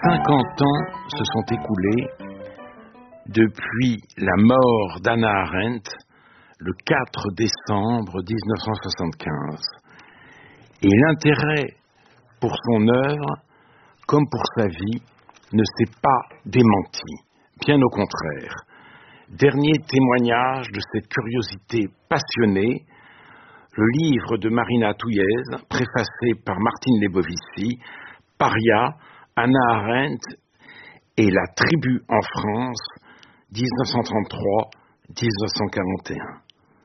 50 ans se sont écoulés depuis la mort d'Hannah Arendt le 4 décembre 1975. Et l'intérêt pour son œuvre, comme pour sa vie, ne s'est pas démenti. Bien au contraire. Dernier témoignage de cette curiosité passionnée, le livre de Marina Touiez, préfacé par Martine Lebovici, Paria, Hannah Arendt et la tribu en France, 1933-1941.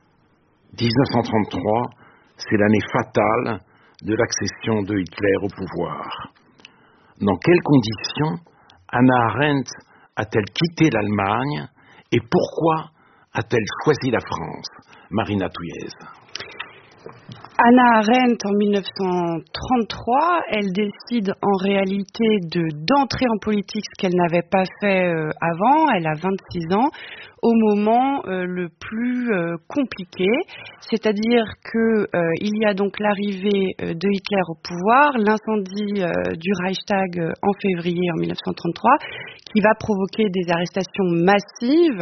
1933, c'est l'année fatale de l'accession de Hitler au pouvoir. Dans quelles conditions Hannah Arendt a-t-elle quitté l'Allemagne et pourquoi a-t-elle choisi la France? Marina Touiez. Hannah Arendt, en 1933, elle décide en réalité d'entrer en politique, ce qu'elle n'avait pas fait avant. Elle a 26 ans, au moment le plus compliqué, c'est-à-dire que il y a donc l'arrivée de Hitler au pouvoir, l'incendie du Reichstag en février en 1933, qui va provoquer des arrestations massives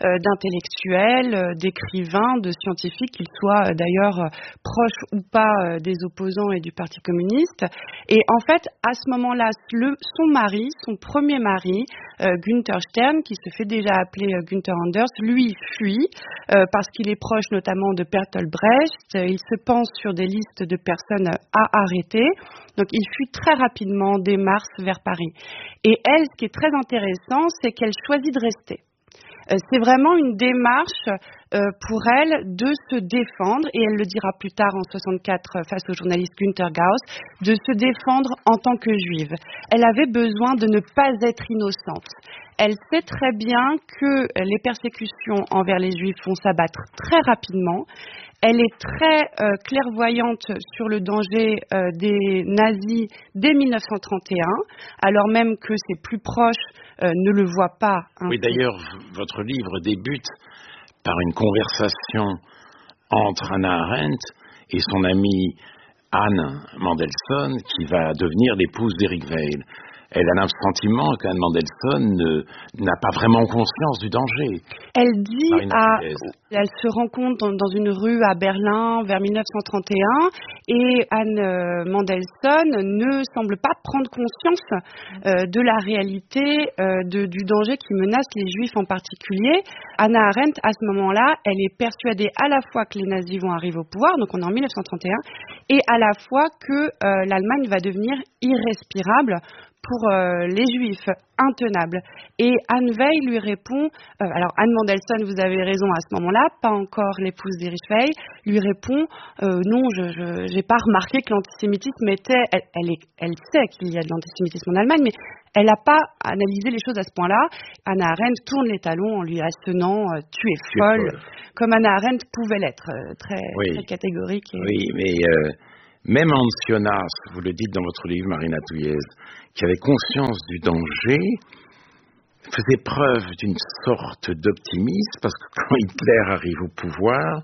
d'intellectuels, d'écrivains, de scientifiques, qu'ils soient d'ailleurs proches ou pas des opposants et du Parti communiste. Et en fait, à ce moment-là, son mari, son premier mari, Günther Stern, qui se fait déjà appeler Günther Anders, lui fuit parce qu'il est proche notamment de Bertolt Brecht. Il se pense sur des listes de personnes à arrêter. Donc il fuit très rapidement dès mars vers Paris. Et elle, ce qui est très intéressant, c'est qu'elle choisit de rester. C'est vraiment une démarche pour elle de se défendre, et elle le dira plus tard en 1964 face au journaliste Günter Gauss, de se défendre en tant que juive. Elle avait besoin de ne pas être innocente. Elle sait très bien que les persécutions envers les juifs vont s'abattre très rapidement. Elle est très clairvoyante sur le danger des nazis dès 1931, alors même que ses plus proches ne le voient pas. Oui, d'ailleurs, votre livre débute par une conversation entre Hannah Arendt et son amie Anne Mandelson, qui va devenir l'épouse d'Eric Weil. Elle a l'assentiment qu'Anne Mandelson n'a pas vraiment conscience du danger. Elle dit elle se rencontre dans une rue à Berlin vers 1931 et Anne Mandelson ne semble pas prendre conscience de la réalité du danger qui menace les Juifs en particulier. Hannah Arendt, à ce moment-là, elle est persuadée à la fois que les nazis vont arriver au pouvoir, donc on est en 1931, et à la fois que l'Allemagne va devenir irrespirable pour les Juifs, intenable. Et Anne Weil lui répond, alors Anne Mandelson, vous avez raison à ce moment-là, pas encore l'épouse d'Erich Weil, lui répond, non, je n'ai pas remarqué que l'antisémitisme était, elle sait qu'il y a de l'antisémitisme en Allemagne, mais elle n'a pas analysé les choses à ce point-là. Hannah Arendt tourne les talons en lui assenant, tu es folle, comme Hannah Arendt pouvait l'être, très catégorique. Oui, mais même Hans Jonas, vous le dites dans votre livre, Marina Touiez, qui avait conscience du danger, faisait preuve d'une sorte d'optimisme, parce que quand Hitler arrive au pouvoir,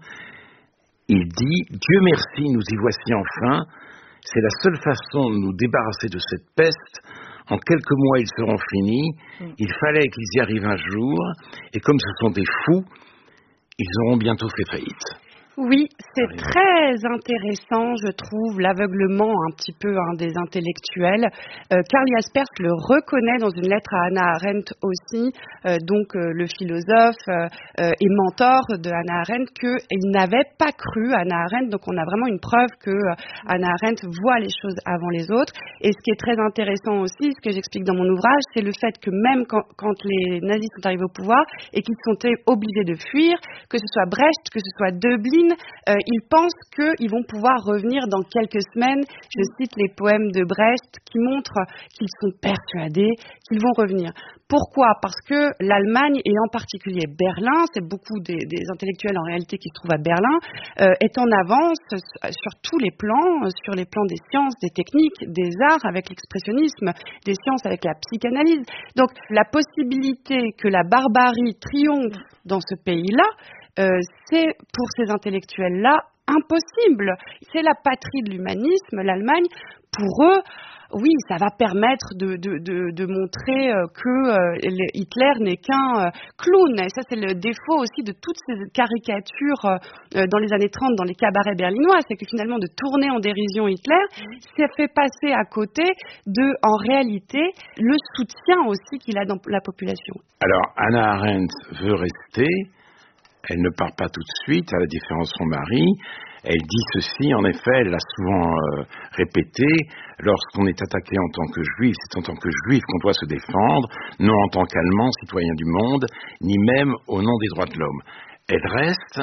il dit « Dieu merci, nous y voici enfin, c'est la seule façon de nous débarrasser de cette peste, en quelques mois ils seront finis, il fallait qu'ils y arrivent un jour, et comme ce sont des fous, ils auront bientôt fait faillite. » Oui, c'est très intéressant, je trouve, l'aveuglement un petit peu des intellectuels. Karl Jaspers le reconnaît dans une lettre à Hannah Arendt aussi, le philosophe et mentor de Hannah Arendt, qu'il n'avait pas cru Hannah Arendt. Donc on a vraiment une preuve que Hannah Arendt voit les choses avant les autres. Et ce qui est très intéressant aussi, ce que j'explique dans mon ouvrage, c'est le fait que même quand les nazis sont arrivés au pouvoir et qu'ils sont obligés de fuir, que ce soit Brecht, que ce soit Döblin, ils pensent qu'ils vont pouvoir revenir dans quelques semaines. Je cite les poèmes de Brecht qui montrent qu'ils sont persuadés qu'ils vont revenir. Pourquoi ? Parce que l'Allemagne, et en particulier Berlin, c'est beaucoup des intellectuels en réalité qui se trouvent à Berlin, est en avance sur tous les plans, sur les plans des sciences, des techniques, des arts avec l'expressionnisme, des sciences avec la psychanalyse. Donc la possibilité que la barbarie triomphe dans ce pays-là, c'est pour ces intellectuels-là impossible. C'est la patrie de l'humanisme, l'Allemagne. Pour eux, oui, ça va permettre de montrer que Hitler n'est qu'un clown. Et ça, c'est le défaut aussi de toutes ces caricatures dans les années 30 dans les cabarets berlinois. C'est que finalement, de tourner en dérision Hitler, ça fait passer à côté en réalité, le soutien aussi qu'il a dans la population. Alors, Hannah Arendt veut rester. Elle ne part pas tout de suite, à la différence de son mari. Elle dit ceci, en effet, elle l'a souvent répété, lorsqu'on est attaqué en tant que juif, c'est en tant que juif qu'on doit se défendre, non en tant qu'Allemand, citoyen du monde, ni même au nom des droits de l'homme. Elle reste,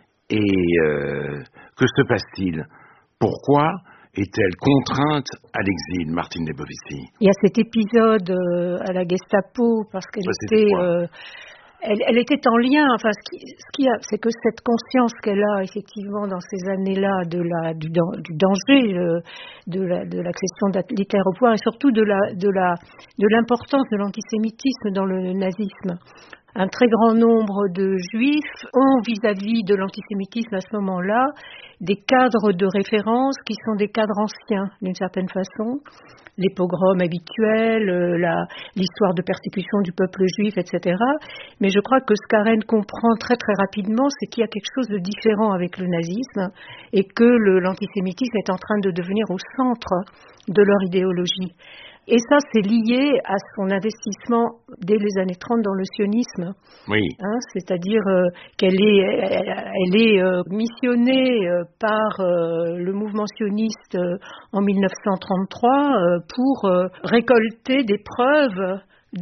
et que se passe-t-il? Pourquoi est-elle contrainte à l'exil, Martine Lebovici? Il y a cet épisode à la Gestapo, parce qu'elle était... Elle était en lien, enfin, c'est que cette conscience qu'elle a effectivement dans ces années-là du danger de l'accession d'Hitler au pouvoir et surtout de l'importance de l'antisémitisme dans le nazisme. Un très grand nombre de juifs ont vis-à-vis de l'antisémitisme à ce moment-là des cadres de référence qui sont des cadres anciens d'une certaine façon. Les pogroms habituels, l'histoire de persécution du peuple juif, etc. Mais je crois que ce qu'Arendt comprend très très rapidement, c'est qu'il y a quelque chose de différent avec le nazisme et que l'antisémitisme est en train de devenir au centre de leur idéologie. Et ça, c'est lié à son investissement dès les années 30 dans le sionisme. Oui. C'est-à-dire qu'elle est missionnée par le mouvement sioniste en 1933 pour récolter des preuves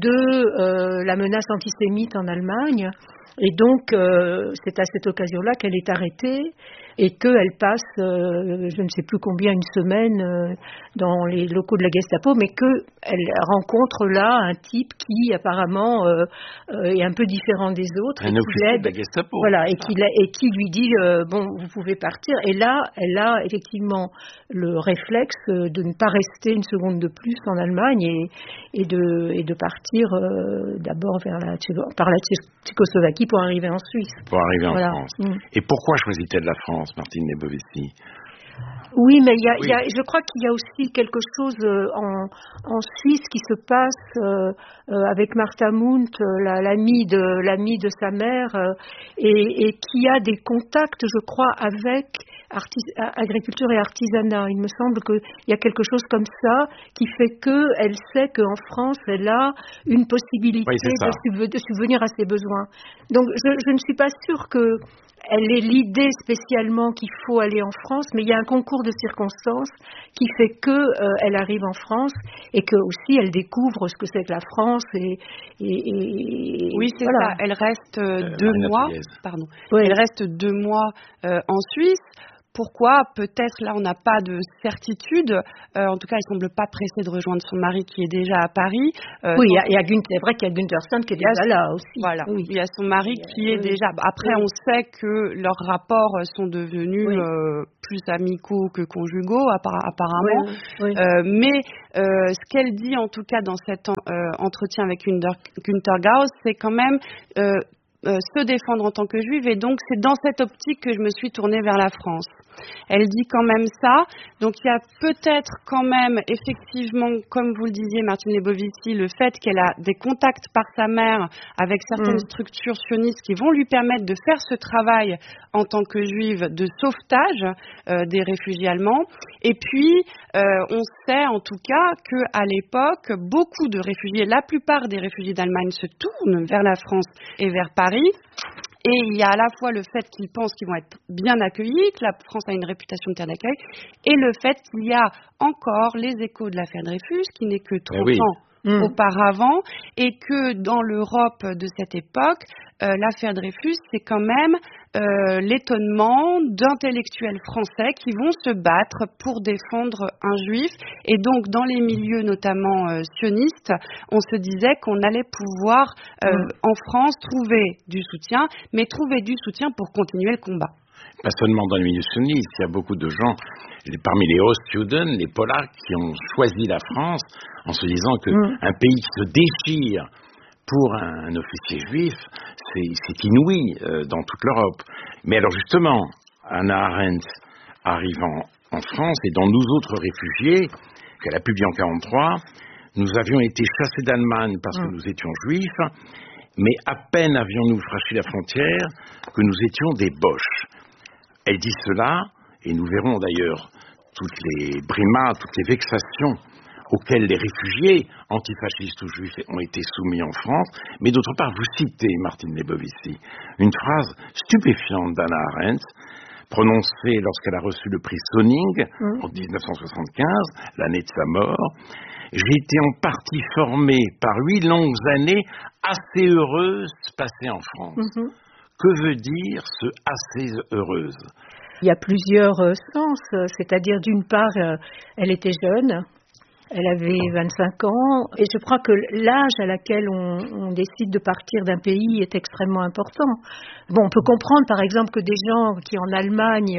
de la menace antisémite en Allemagne. Et donc, c'est à cette occasion-là qu'elle est arrêtée et qu'elle passe, je ne sais plus combien, une semaine dans les locaux de la Gestapo, mais qu'elle rencontre là un type qui apparemment est un peu différent des autres. Un officier de la Gestapo. Voilà, et qui lui dit, bon, vous pouvez partir. Et là, elle a effectivement le réflexe de ne pas rester une seconde de plus en Allemagne et de partir d'abord par la Tchécoslovaquie pour arriver en Suisse. Pour arriver en France. Et pourquoi choisit-elle la France, Martine Lebovici? Oui, mais je crois qu'il y a aussi quelque chose en Suisse qui se passe avec Martha Mundt, l'amie de sa mère, et qui a des contacts, je crois, avec agriculture et artisanat. Il me semble qu'il y a quelque chose comme ça qui fait qu'elle sait qu'en France, elle a une possibilité de subvenir à ses besoins. Donc, je ne suis pas sûre qu'elle ait l'idée spécialement qu'il faut aller en France, mais il y a un concours de circonstances qui fait qu'elle arrive en France et que aussi elle découvre ce que c'est que la France et oui, c'est voilà. ça. Elle reste 2 mois. Pardon. Oui. Elle reste 2 mois en Suisse. Pourquoi? Peut-être là on n'a pas de certitude. En tout cas, elle semble pas pressée de rejoindre son mari qui est déjà à Paris. Oui, c'est vrai qu'il y a Gunterson qui est déjà là aussi. Voilà. Oui. Il y a son mari qui est déjà. Après, on sait que leurs rapports sont devenus plus amicaux que conjugaux, apparemment. Oui. Mais ce qu'elle dit en tout cas dans cet entretien avec Günter Gauss, c'est quand même se défendre en tant que juive, et donc c'est dans cette optique que je me suis tournée vers la France. Elle dit quand même ça, donc il y a peut-être quand même, effectivement, comme vous le disiez Martine Lebovici, le fait qu'elle a des contacts par sa mère avec certaines structures sionistes qui vont lui permettre de faire ce travail en tant que juive de sauvetage des réfugiés allemands. Et puis, on sait en tout cas qu'à l'époque, beaucoup de réfugiés, la plupart des réfugiés d'Allemagne se tournent vers la France et vers Paris. Et il y a à la fois le fait qu'ils pensent qu'ils vont être bien accueillis, que la France a une réputation de terre d'accueil, et le fait qu'il y a encore les échos de l'affaire Dreyfus, qui n'est que 30 ans auparavant, et que dans l'Europe de cette époque, l'affaire Dreyfus, c'est quand même l'étonnement d'intellectuels français qui vont se battre pour défendre un juif. Et donc, dans les milieux notamment sionistes, on se disait qu'on allait pouvoir, en France, trouver du soutien, mais trouver du soutien pour continuer le combat. Pas seulement dans les milieux sionistes, il y a beaucoup de gens, parmi les Ostjuden, les Polacs, qui ont choisi la France en se disant qu'un pays qui se déchire pour un officier juif, c'est inouï dans toute l'Europe. Mais alors justement, Hannah Arendt arrivant en France et dans Nous autres réfugiés, qu'elle a publié en 1943, nous avions été chassés d'Allemagne parce que nous étions juifs, mais à peine avions-nous franchi la frontière que nous étions des Boches. Elle dit cela, et nous verrons d'ailleurs toutes les brimades, toutes les vexations auxquelles les réfugiés antifascistes ou juifs ont été soumis en France. Mais d'autre part, vous citez, Martine Lebovici, une phrase stupéfiante d'Hannah Arendt, prononcée lorsqu'elle a reçu le prix Sonning en 1975, l'année de sa mort. J'ai été en partie formée par 8 longues années assez heureuses passées en France. Que veut dire ce assez heureuse? Il y a plusieurs sens, c'est-à-dire d'une part, elle était jeune. Elle avait 25 ans et je crois que l'âge à laquelle on décide de partir d'un pays est extrêmement important. Bon, on peut comprendre par exemple que des gens qui en Allemagne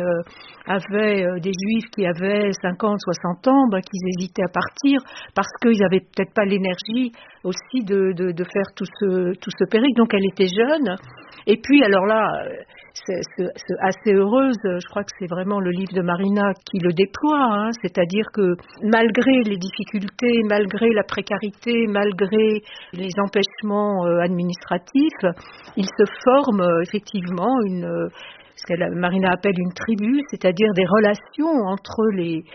avaient des juifs qui avaient 50, 60 ans, qu'ils hésitaient à partir parce qu'ils n'avaient peut-être pas l'énergie aussi de faire tout ce périple. Donc elle était jeune. Et puis alors là, c'est assez heureuse, je crois que c'est vraiment le livre de Marina qui le déploie, c'est-à-dire que malgré les difficultés, malgré la précarité, malgré les empêchements administratifs, il se forme effectivement ce que Marina appelle une tribu, c'est-à-dire des relations entre les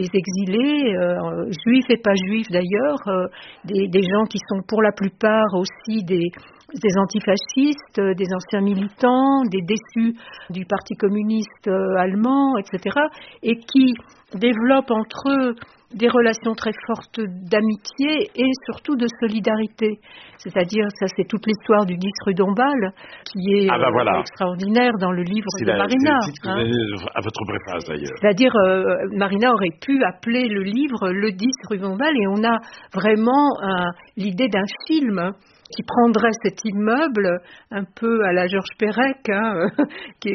exilés, juifs et pas juifs d'ailleurs, des gens qui sont pour la plupart aussi des antifascistes, des anciens militants, des déçus du Parti communiste allemand, etc., et qui développent entre eux des relations très fortes d'amitié et surtout de solidarité. C'est-à-dire, ça c'est toute l'histoire du 10 rue Dombasle, qui est extraordinaire dans le livre de Marina. C'est le titre que vous avez à votre préface d'ailleurs. C'est-à-dire, Marina aurait pu appeler le livre le 10 rue Dombasle, et on a vraiment l'idée d'un film qui prendrait cet immeuble un peu à la Georges Perec, qui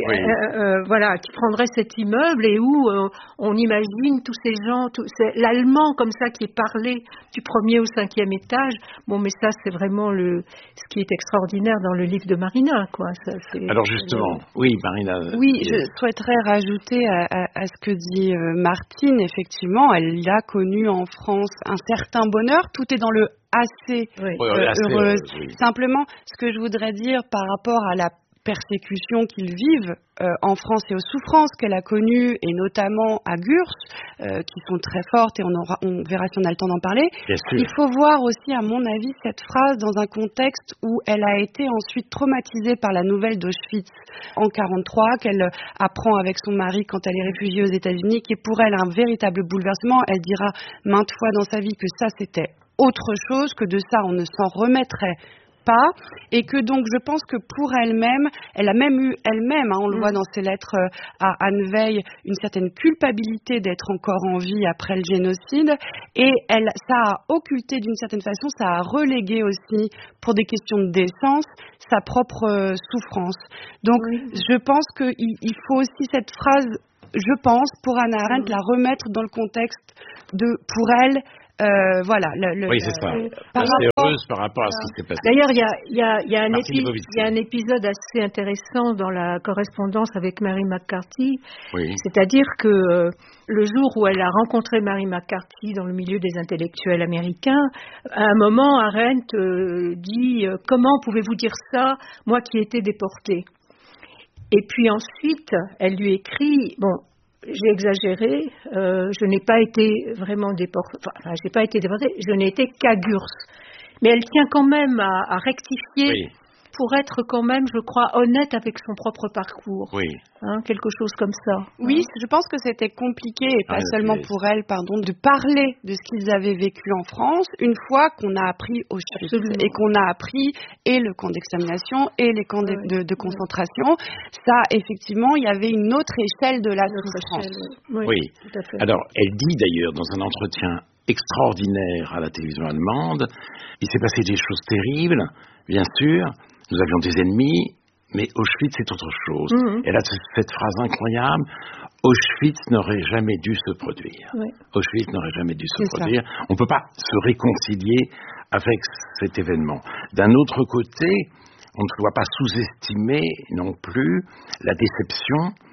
prendrait cet immeuble et où on imagine tous ces gens, l'allemand comme ça qui est parlé du 1er au 5e étage. Bon, mais ça c'est vraiment ce qui est extraordinaire dans le livre de Marina, quoi. Ça, alors justement, oui, Marina. Oui, je souhaiterais rajouter à ce que dit Martine. Effectivement, elle a connu en France un certain bonheur. Tout est dans le assez heureuse. Oui. Simplement, ce que je voudrais dire par rapport à la persécution qu'ils vivent en France et aux souffrances qu'elle a connues, et notamment à Gurs, qui sont très fortes, et on verra si on a le temps d'en parler. Il faut voir aussi, à mon avis, cette phrase dans un contexte où elle a été ensuite traumatisée par la nouvelle d'Auschwitz en 1943, qu'elle apprend avec son mari quand elle est réfugiée aux États-Unis, qui est pour elle un véritable bouleversement. Elle dira maintes fois dans sa vie que ça, c'était autre chose, que de ça on ne s'en remettrait pas, et que donc je pense que pour elle-même, elle a même eu elle-même, on le voit dans ses lettres à Anne Veil, une certaine culpabilité d'être encore en vie après le génocide, et ça a occulté d'une certaine façon, ça a relégué aussi, pour des questions de décence, sa propre souffrance. Donc je pense qu'il faut aussi cette phrase, je pense, pour Hannah Arendt, la remettre dans le contexte pour elle. Oui, c'est ça. C'est heureuse par rapport à ce qui s'est passé. D'ailleurs, il y a un épisode assez intéressant dans la correspondance avec Mary McCarthy. Oui. C'est-à-dire que le jour où elle a rencontré Mary McCarthy dans le milieu des intellectuels américains, à un moment, Arendt dit « Comment pouvez-vous dire ça, moi qui ai été déportée ?» Et puis ensuite, elle lui écrit « Bon, j'ai exagéré, je n'ai pas été vraiment déportée, je n'ai été qu'à Gurs. » Mais elle tient quand même à rectifier pour être quand même, je crois, honnête avec son propre parcours. Oui. Quelque chose comme ça. Oui, je pense que c'était compliqué, et pas seulement pour elle, de parler de ce qu'ils avaient vécu en France, une fois qu'on a appris Auschwitz, et qu'on a appris et le camp d'extermination et les camps de concentration. Ça, effectivement, il y avait une autre échelle de la souffrance. Oui. Tout à fait. Alors, elle dit d'ailleurs dans un entretien extraordinaire à la télévision allemande, il s'est passé des choses terribles, bien sûr, nous avions des ennemis, mais Auschwitz c'est autre chose. Elle a cette phrase incroyable, Auschwitz n'aurait jamais dû se produire. Auschwitz n'aurait jamais dû se produire. On ne peut pas se réconcilier avec cet événement. D'un autre côté, on ne doit pas sous-estimer non plus la déception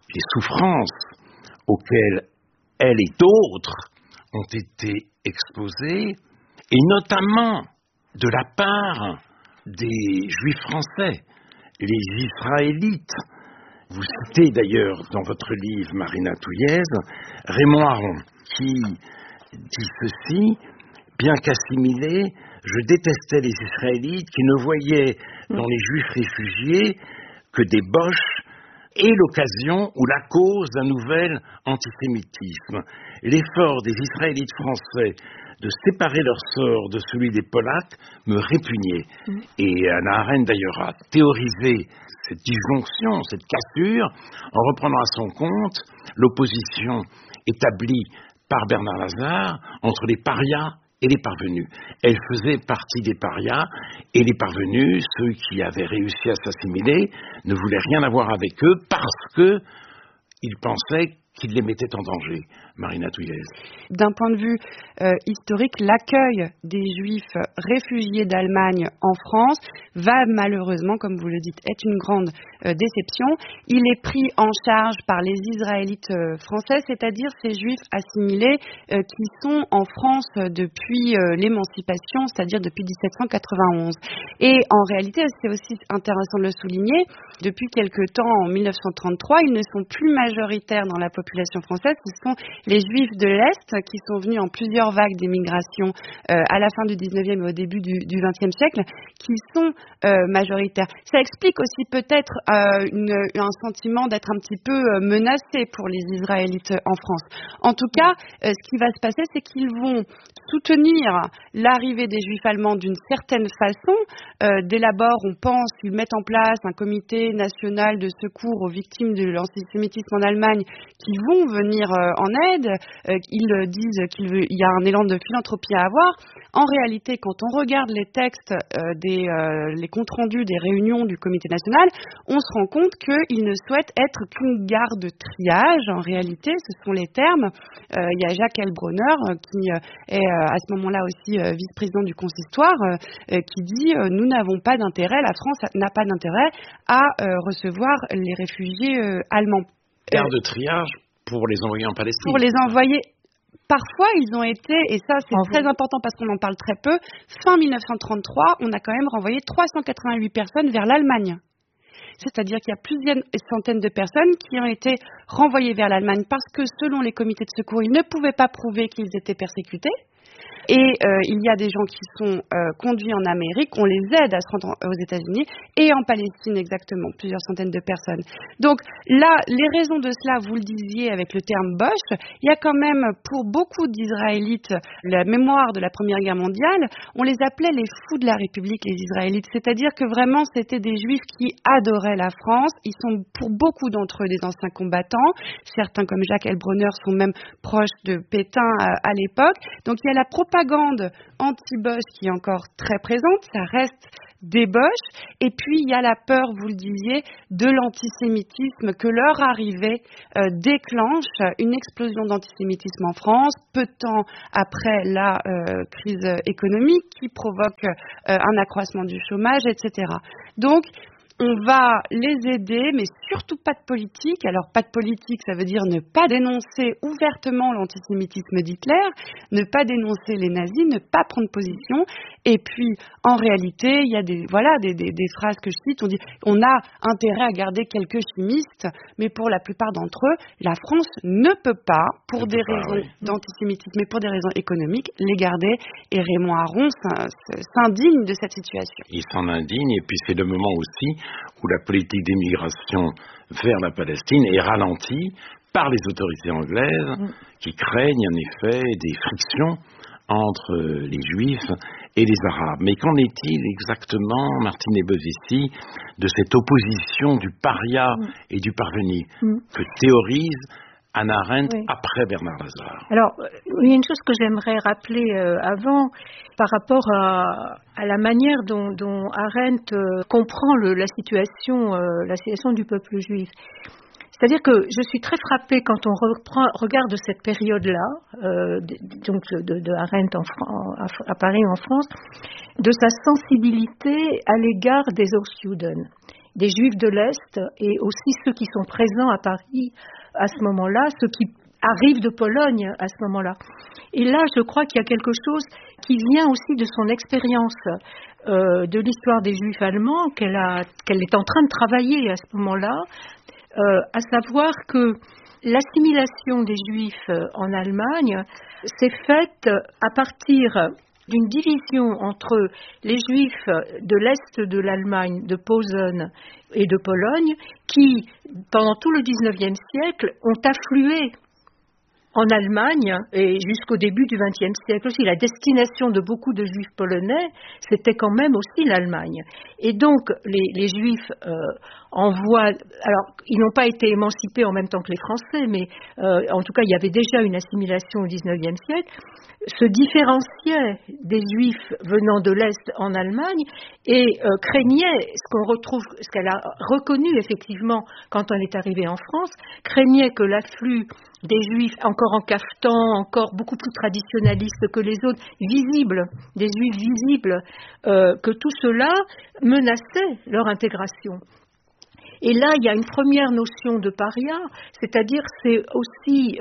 les souffrances auxquelles elle et d'autres ont été exposés, et notamment de la part des Juifs français, les Israélites. Vous citez d'ailleurs dans votre livre, Marina Touillez, Raymond Aron, qui dit ceci: bien qu'assimilé, je détestais les Israélites qui ne voyaient dans les Juifs réfugiés que des boches et l'occasion ou la cause d'un nouvel antisémitisme. L'effort des Israélites français de séparer leur sort de celui des Polacs me répugnait. Et Hannah Arendt d'ailleurs a théorisé cette disjonction, cette cassure, en reprenant à son compte l'opposition établie par Bernard Lazare entre les parias et les parvenus. Elle faisait partie des parias, et les parvenus, ceux qui avaient réussi à s'assimiler, ne voulaient rien avoir avec eux parce qu'ils pensaient qu'ils les mettaient en danger. Marina Touillez. D'un point de vue historique, l'accueil des Juifs réfugiés d'Allemagne en France va malheureusement, comme vous le dites, être une grande déception. Il est pris en charge par les Israélites français, c'est-à-dire ces Juifs assimilés qui sont en France depuis l'émancipation, c'est-à-dire depuis 1791. Et en réalité, c'est aussi intéressant de le souligner, depuis quelque temps, en 1933, ils ne sont plus majoritaires dans la population française, ce sont les Juifs de l'Est qui sont venus en plusieurs vagues d'émigration à la fin du 19e et au début du 20e siècle, qui sont majoritaires. Ça explique aussi peut-être un sentiment d'être un petit peu menacé pour les Israélites en France. En tout cas, ce qui va se passer, c'est qu'ils vont soutenir l'arrivée des Juifs allemands d'une certaine façon. Dès l'abord, on pense qu'ils mettent en place un comité national de secours aux victimes de l'antisémitisme en Allemagne qui vont venir en aide. Ils disent qu'il y a un élan de philanthropie à avoir. En réalité, quand on regarde les textes, les comptes rendus des réunions du comité national, on se rend compte qu'ils ne souhaitent être qu'une gare de triage. En réalité, ce sont les termes. Il y a Jacques Heilbronner qui est à ce moment-là aussi vice-président du consistoire, qui dit nous n'avons pas d'intérêt, la France n'a pas d'intérêt à recevoir les réfugiés allemands. Gare de triage pour les envoyer en Palestine. Pour les envoyer. Parfois, ils ont été, et ça c'est très important parce qu'on en parle très peu, fin 1933, on a quand même renvoyé 388 personnes vers l'Allemagne. C'est-à-dire qu'il y a plusieurs centaines de personnes qui ont été renvoyées vers l'Allemagne parce que selon les comités de secours, ils ne pouvaient pas prouver qu'ils étaient persécutés. Et il y a des gens qui sont conduits en Amérique, on les aide à se rendre aux États-Unis et en Palestine exactement, plusieurs centaines de personnes. Donc là, les raisons de cela, vous le disiez avec le terme Bosch, il y a quand même pour beaucoup d'Israélites la mémoire de la Première Guerre mondiale, on les appelait les fous de la République, les Israélites, c'est-à-dire que vraiment c'était des Juifs qui adoraient la France, ils sont pour beaucoup d'entre eux des anciens combattants, certains comme Jacques Heilbronner sont même proches de Pétain à l'époque, donc il y a la propagande anti-Bosch qui est encore très présente, ça reste des Bosch, et puis il y a la peur, vous le disiez, de l'antisémitisme, que leur arrivée déclenche une explosion d'antisémitisme en France, peu de temps après la crise économique qui provoque un accroissement du chômage, etc. Donc, on va les aider, mais surtout pas de politique. Alors, pas de politique, ça veut dire ne pas dénoncer ouvertement l'antisémitisme d'Hitler, ne pas dénoncer les nazis, ne pas prendre position. Et puis, en réalité, il y a des phrases que je cite. On dit, on a intérêt à garder quelques chimistes, mais pour la plupart d'entre eux, la France ne peut pas, pour des raisons d'antisémitisme et pour des raisons économiques, les garder. Et Raymond Aron s'indigne de cette situation. Il s'en indigne, et puis c'est le moment aussi où la politique d'immigration vers la Palestine est ralentie par les autorités anglaises qui craignent en effet des frictions entre les Juifs et les Arabes. Mais qu'en est-il exactement, Martine Ebovici, de cette opposition du paria et du parvenu que théorise Hannah Arendt après Bernard Lazare? Alors, il y a une chose que j'aimerais rappeler avant, par rapport à la manière dont Arendt comprend la situation du peuple juif. C'est-à-dire que je suis très frappée quand on regarde cette période-là, donc de Arendt à Paris en France, de sa sensibilité à l'égard des Ostjuden. des Juifs de l'Est et aussi ceux qui sont présents à Paris à ce moment-là, ceux qui arrivent de Pologne à ce moment-là. Et là, je crois qu'il y a quelque chose qui vient aussi de son expérience de l'histoire des Juifs allemands qu'elle est en train de travailler à ce moment-là, à savoir que l'assimilation des Juifs en Allemagne s'est faite à partir d'une division entre les Juifs de l'Est de l'Allemagne, de Posen et de Pologne, qui, pendant tout le XIXe siècle, ont afflué en Allemagne et jusqu'au début du XXe siècle aussi. La destination de beaucoup de Juifs polonais, c'était quand même aussi l'Allemagne. Et donc, les Juifs envoient... Alors, ils n'ont pas été émancipés en même temps que les Français, mais en tout cas, il y avait déjà une assimilation au XIXe siècle, se différenciaient des Juifs venant de l'Est en Allemagne et craignaient, ce qu'elle a reconnu effectivement quand on est arrivé en France, craignaient que l'afflux des Juifs, encore en cafetan, encore beaucoup plus traditionnalistes que les autres, visibles, des Juifs visibles, que tout cela menaçait leur intégration. Et là, il y a une première notion de paria, c'est-à-dire c'est aussi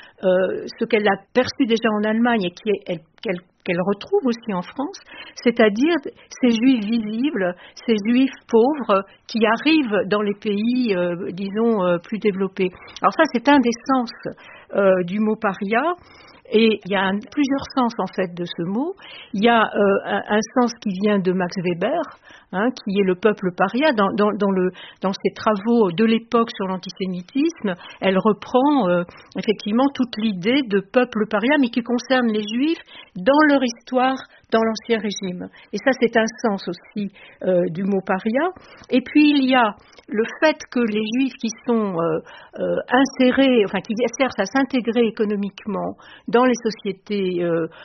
ce qu'elle a perçu déjà en Allemagne et qu'elle retrouve aussi en France, c'est-à-dire ces Juifs visibles, ces Juifs pauvres qui arrivent dans les pays, disons, plus développés. Alors ça, c'est un des sens du mot paria. Et il y a plusieurs sens en fait de ce mot. Il y a un sens qui vient de Max Weber, qui est le peuple paria. Dans ses travaux de l'époque sur l'antisémitisme, elle reprend effectivement toute l'idée de peuple paria, mais qui concerne les Juifs dans leur histoire dans l'Ancien Régime. Et ça, c'est un sens aussi du mot paria. Et puis, il y a le fait que les Juifs qui sont insérés, enfin, qui cherchent à s'intégrer économiquement dans les sociétés,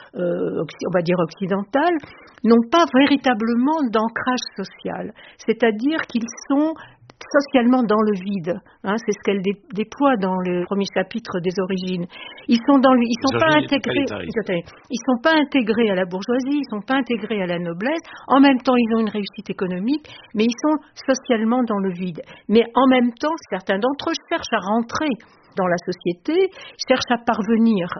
on va dire occidentales, n'ont pas véritablement d'ancrage social. C'est-à-dire qu'ils sont socialement dans le vide, c'est ce qu'elle déploie dans le premier chapitre des origines. Ils sont pas intégrés à la bourgeoisie, ils sont pas intégrés à la noblesse. En même temps, ils ont une réussite économique, mais ils sont socialement dans le vide. Mais en même temps, certains d'entre eux cherchent à rentrer dans la société, cherchent à parvenir,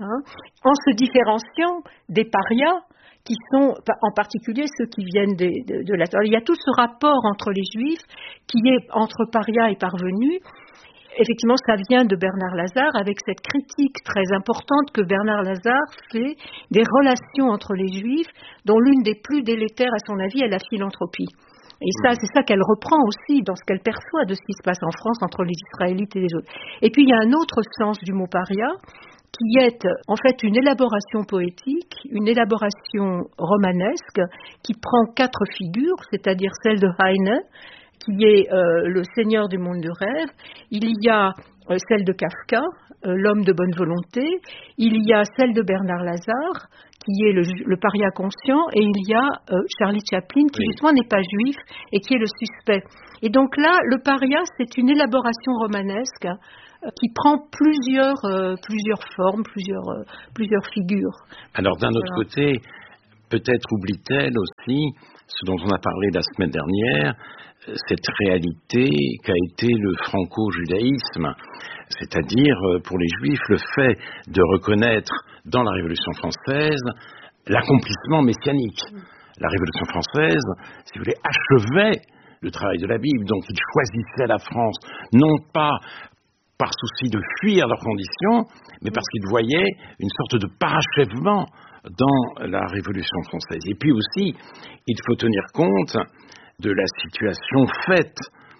en se différenciant des parias, qui sont en particulier ceux qui viennent de la... Alors, il y a tout ce rapport entre les Juifs qui est entre paria et parvenus. Effectivement, ça vient de Bernard Lazare avec cette critique très importante que Bernard Lazare fait des relations entre les Juifs, dont l'une des plus délétères, à son avis, est la philanthropie. Et ça, c'est ça qu'elle reprend aussi dans ce qu'elle perçoit de ce qui se passe en France entre les Israélites et les autres. Et puis, il y a un autre sens du mot paria, qui est en fait une élaboration poétique, une élaboration romanesque, qui prend 4 figures, c'est-à-dire celle de Heine, qui est le seigneur du monde du rêve, il y a celle de Kafka, l'homme de bonne volonté, il y a celle de Bernard Lazare, qui est le paria conscient, et il y a Charlie Chaplin, qui justement n'est pas juif, et qui est le suspect. Et donc là, le paria, c'est une élaboration romanesque, qui prend plusieurs formes, plusieurs figures. Alors d'un autre côté, peut-être oublie-t-elle aussi ce dont on a parlé la semaine dernière, cette réalité qu'a été le franco-judaïsme, c'est-à-dire pour les Juifs le fait de reconnaître dans la Révolution française l'accomplissement messianique. La Révolution française, si vous voulez, achevait le travail de la Bible, donc ils choisissaient la France, non pas par souci de fuir leurs conditions, mais parce qu'ils voyaient une sorte de parachèvement dans la Révolution française. Et puis aussi, il faut tenir compte de la situation faite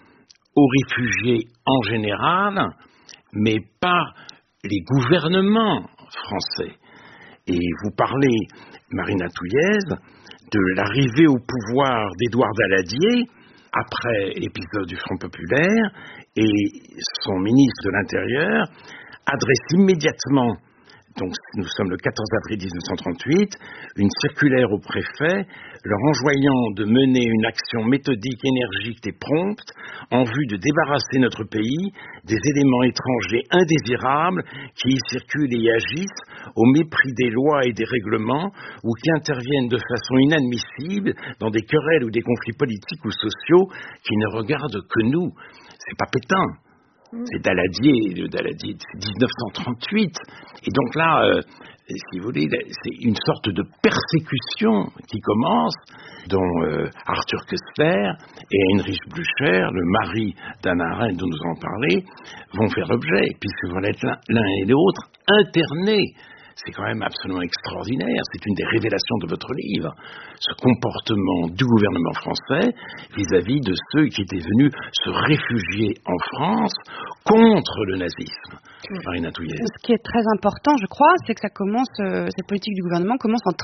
aux réfugiés en général, mais par les gouvernements français. Et vous parlez, Marina Touillez, de l'arrivée au pouvoir d'Édouard Daladier, après l'épisode du Front populaire, et son ministre de l'Intérieur adresse immédiatement, donc nous sommes le 14 avril 1938, une circulaire au préfet leur enjoignant de mener une action méthodique, énergique et prompte en vue de débarrasser notre pays des éléments étrangers indésirables qui y circulent et y agissent au mépris des lois et des règlements ou qui interviennent de façon inadmissible dans des querelles ou des conflits politiques ou sociaux qui ne regardent que nous. C'est pas Pétain. C'est Daladier, c'est 1938. Et donc là, si vous voulez, c'est une sorte de persécution qui commence, dont Arthur Koestler et Heinrich Blücher, le mari d'Hannah Arendt dont nous avons parlé, vont faire l'objet, puisque vont être l'un et l'autre internés. C'est quand même absolument extraordinaire, c'est une des révélations de votre livre, ce comportement du gouvernement français vis-à-vis de ceux qui étaient venus se réfugier en France contre le nazisme. Marina Touillet. Ce qui est très important, je crois, c'est que ça commence, cette politique du gouvernement commence en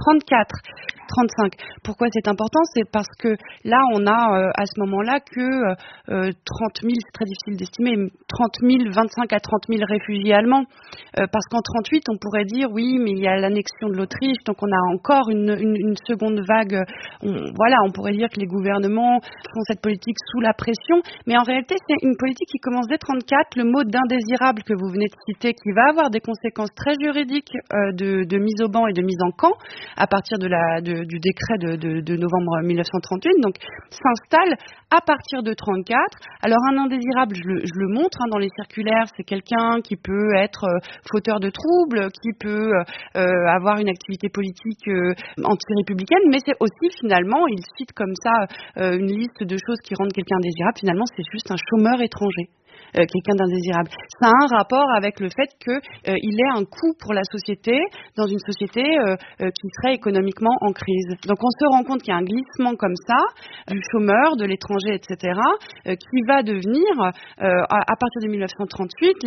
34-35. Pourquoi c'est important? C'est parce que là, on a à ce moment-là que 30 000, c'est très difficile d'estimer, 25 à 30 000 réfugiés allemands. Parce qu'en 38, on pourrait dire, oui, mais il y a l'annexion de l'Autriche, donc on a encore une seconde vague. On pourrait dire que les gouvernements font cette politique sous la pression, mais en réalité, c'est une politique qui commence dès 34. Le mot d'indésirable que vous venez de citer, qui va avoir des conséquences très juridiques de mise au ban et de mise en camp à partir du décret de novembre 1938, donc s'installe à partir de 34. Alors un indésirable, je le montre dans les circulaires, c'est quelqu'un qui peut être fauteur de troubles, qui peut avoir une activité politique anti-républicaine, mais c'est aussi finalement, il cite comme ça une liste de choses qui rendent quelqu'un indésirable, finalement c'est juste un chômeur étranger. Quelqu'un d'indésirable. Ça a un rapport avec le fait qu'il ait un coût pour la société, dans une société qui serait économiquement en crise. Donc on se rend compte qu'il y a un glissement comme ça, du chômeur, de l'étranger, etc., qui va devenir, à partir de 1938,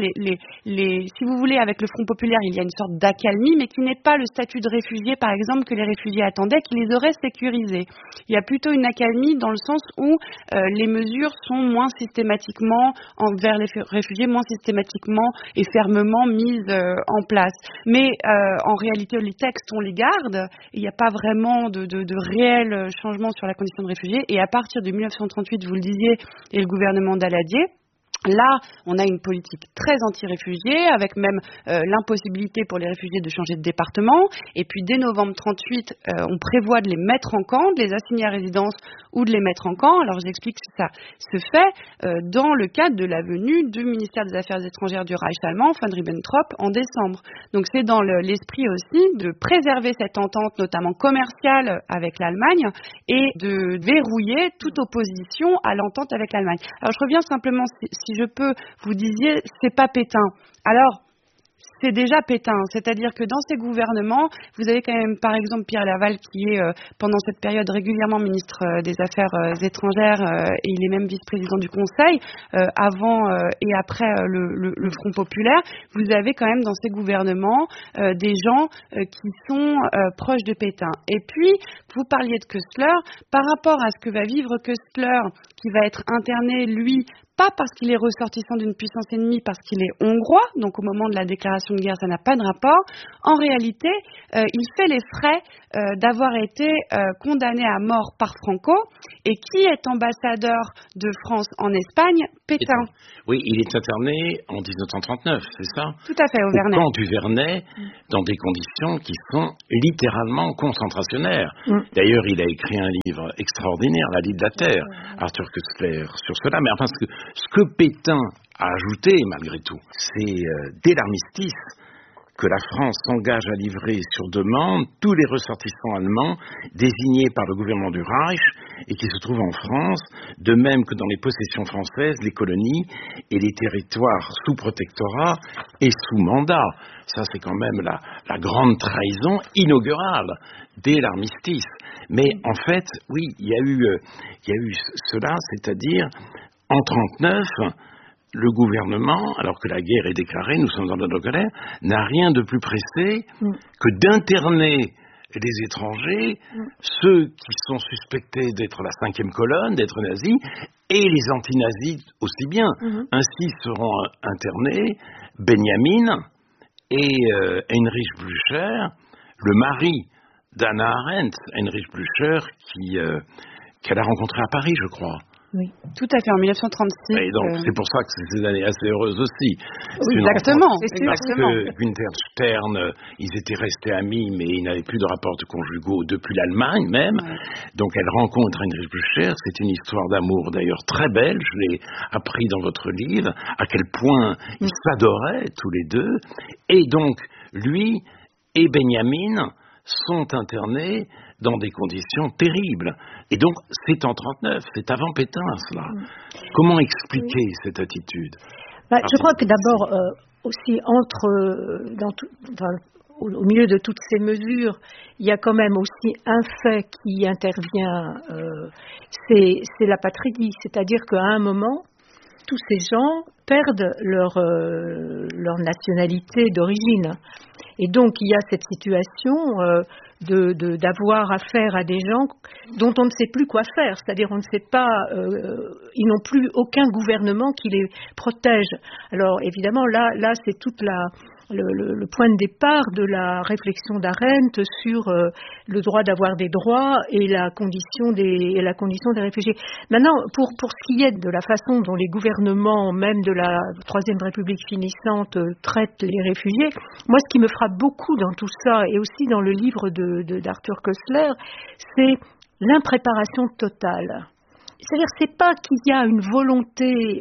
si vous voulez, avec le Front populaire, il y a une sorte d'accalmie, mais qui n'est pas le statut de réfugié, par exemple, que les réfugiés attendaient, qui les aurait sécurisés. Il y a plutôt une accalmie dans le sens où les mesures sont moins systématiquement envers les réfugiés, moins systématiquement et fermement mises en place. Mais en réalité, les textes, on les garde. Il n'y a pas vraiment de réel changement sur la condition de réfugié. Et à partir de 1938, vous le disiez, et le gouvernement Daladier, là, on a une politique très anti-réfugiés, avec même l'impossibilité pour les réfugiés de changer de département. Et puis, dès novembre 38, on prévoit de les mettre en camp, de les assigner à résidence ou de les mettre en camp. Alors, j'explique que ça se fait dans le cadre de la venue du ministère des Affaires étrangères du Reich allemand, von Ribbentrop, en décembre. Donc, c'est dans l'esprit aussi de préserver cette entente, notamment commerciale, avec l'Allemagne et de verrouiller toute opposition à l'entente avec l'Allemagne. Alors, je reviens simplement, si je peux, vous disiez, c'est pas Pétain. Alors, c'est déjà Pétain, c'est-à-dire que dans ces gouvernements, vous avez quand même, par exemple, Pierre Laval, qui est, pendant cette période, régulièrement ministre des Affaires étrangères, et il est même vice-président du Conseil, avant et après le Front populaire. Vous avez quand même dans ces gouvernements des gens qui sont proches de Pétain. Et puis, vous parliez de Koestler, par rapport à ce que va vivre Koestler, qui va être interné, lui, pas parce qu'il est ressortissant d'une puissance ennemie, parce qu'il est hongrois, donc au moment de la déclaration de guerre, ça n'a pas de rapport. En réalité, il fait les frais d'avoir été condamné à mort par Franco. Et qui est ambassadeur de France en Espagne? Pétain. Oui, il est interné en 1939, c'est ça? Tout à fait, au Vernet. Au camp du Vernet, dans des conditions qui sont littéralement concentrationnaires. D'ailleurs, il a écrit un livre extraordinaire, La Ligue de la Terre, Arthur Koestler, sur cela. Mais enfin, ce que Pétain a ajouté, malgré tout, c'est dès l'armistice, que la France s'engage à livrer sur demande tous les ressortissants allemands désignés par le gouvernement du Reich et qui se trouvent en France, de même que dans les possessions françaises, les colonies et les territoires sous protectorat et sous mandat. Ça, c'est quand même la grande trahison inaugurale dès l'armistice. Mais en fait, oui, il y a eu cela, c'est-à-dire en 1939, le gouvernement, alors que la guerre est déclarée, nous sommes dans la colère, n'a rien de plus pressé que d'interner les étrangers, ceux qui sont suspectés d'être la cinquième colonne, d'être nazis, et les anti-nazis aussi bien. Ainsi seront internés Benjamin et Heinrich Blücher, le mari d'Hannah Arendt, Heinrich Blücher, qu'elle a rencontré à Paris, je crois. Oui, tout à fait, en 1936. Et donc, c'est pour ça que c'est des années assez heureuses aussi. Oui, exactement. Parce que Günther Stern, ils étaient restés amis, mais ils n'avaient plus de rapports conjugaux depuis l'Allemagne même. Ouais. Donc, elle rencontre Heinrich Blücher. C'est une histoire d'amour d'ailleurs très belle. Je l'ai appris dans votre livre, à quel point ils s'adoraient tous les deux. Et donc, lui et Benjamin sont internés dans des conditions terribles. Et donc, c'est en 1939, c'est avant Pétain, cela. Comment expliquer cette attitude ? Je crois que d'abord, aussi, au milieu de toutes ces mesures, il y a quand même aussi un fait qui intervient, c'est l'apatridie. C'est-à-dire qu'à un moment, tous ces gens perdent leur nationalité d'origine. Et donc, il y a cette situation d'avoir affaire à des gens dont on ne sait plus quoi faire. C'est-à-dire, on ne sait pas, ils n'ont plus aucun gouvernement qui les protège. Alors, évidemment, là, c'est toute le point de départ de la réflexion d'Arendt sur le droit d'avoir des droits et la condition des réfugiés. Maintenant, pour ce qui est de la façon dont les gouvernements, même de la Troisième République finissante, traitent les réfugiés, moi, ce qui me frappe beaucoup dans tout ça, et aussi dans le livre d'Arthur Koestler, c'est l'impréparation totale. C'est-à-dire, c'est pas qu'il y a une volonté